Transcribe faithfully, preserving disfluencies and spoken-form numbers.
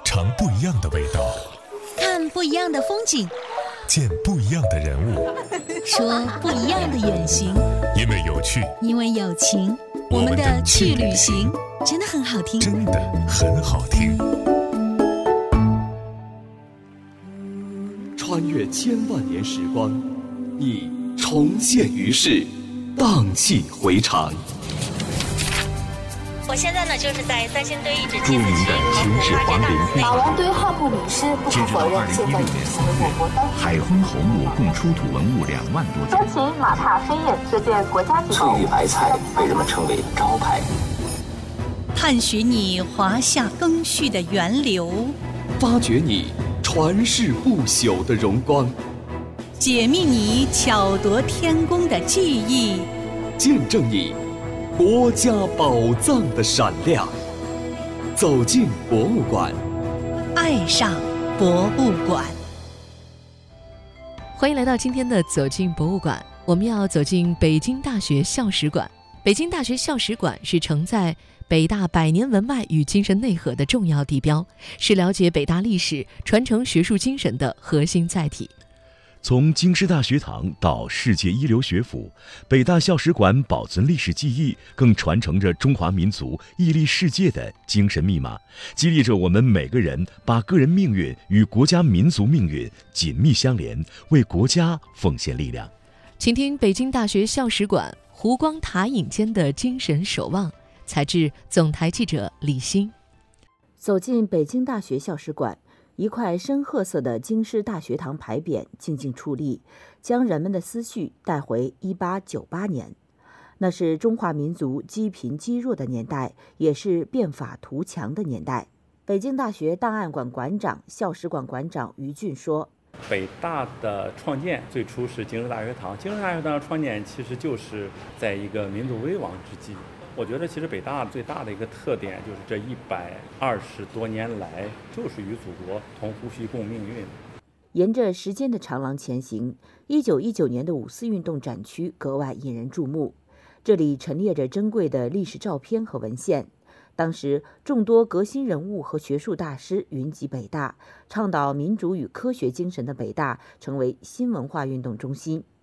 尝不一样的味道， 看不一样的风景， 见不一样的人物， 说不一样的远行。 因为有趣， 因为有情，我们的去旅行真的很好听， 真的很好听。 穿越千万年时光，你重现于世，荡气回肠。 我现在呢，就是在三星堆遗址著名的秦始皇陵墓。 马王堆号墓女尸不可否认，现在已经成为我国当地。 海昏侯墓共出土文物两万多件。 专辑马踏飞燕这件国家级翠玉白菜被人们称为招牌。 探寻你华夏更续的源流， 发掘你传世不朽的荣光， 解密你巧夺天工的技艺， 见证你国家宝藏的闪亮。走进博物馆， 爱上博物馆。 欢迎来到今天的走进博物馆，我们要走进北京大学校史馆。北京大学校史馆是承载北大百年文脉与精神内核的重要地标，是了解北大历史、传承学术精神的核心载体。 从京师大学堂到世界一流学府，北大校史馆保存历史记忆，更传承着中华民族屹立世界的精神密码，激励着我们每个人把个人命运与国家民族命运紧密相连，为国家奉献力量。 请听北京大学校史馆湖光塔影间的精神守望，采自总台记者李欣。 走进北京大学校史馆，一块深褐色的京师大学堂牌匾静静矗立，将人们的思绪带回一八九八年。那是中华民族积贫积弱的年代，也是变法图强的年代。北京大学档案馆馆长、校史馆馆长于俊说， 北大的创建最初是京师大学堂，京师大学堂的创建其实就是在一个民族危亡之际。我觉得其实北大最大的一个特点就是这一百二十多年来就是与祖国同呼吸共命运。 沿着时间的长廊前行，一九一九年的五四运动展区格外引人注目。这里陈列着珍贵的历史照片和文献。当时众多革新人物和学术大师云集北大，倡导民主与科学精神的北大成为新文化运动中心。